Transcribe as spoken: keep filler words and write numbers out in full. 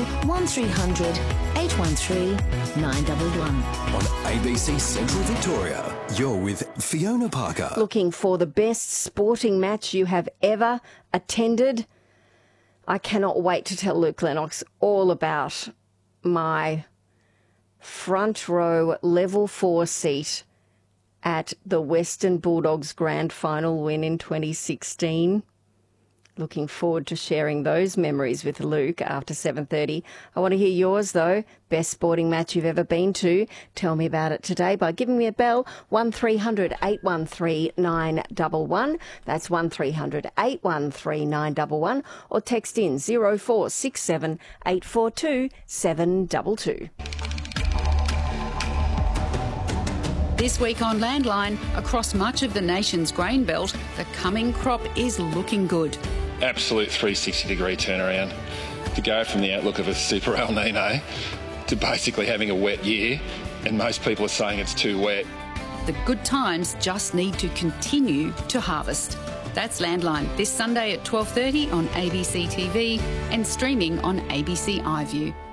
one three hundred eight one three nine one one. On A B C Central Victoria, you're with Fiona Parker. Looking for the best sporting match you have ever attended? I cannot wait to tell Luke Lennox all about my front row level four seat at the Western Bulldogs grand final win in twenty sixteen. Looking forward to sharing those memories with Luke after seven thirty. I want to hear yours, though. Best sporting match you've ever been to. Tell me about it today by giving me a bell, one three hundred eight one three nine one one. That's one three hundred eight one three nine one one. Or text in zero four six seven eight four two seven two two. This week on Landline, across much of the nation's grain belt, the coming crop is looking good. Absolute three hundred sixty degree turnaround. To go from the outlook of a super El Nino to basically having a wet year, and most people are saying it's too wet. The good times just need to continue to harvest. That's Landline, this Sunday at twelve thirty on A B C T V and streaming on A B C iView.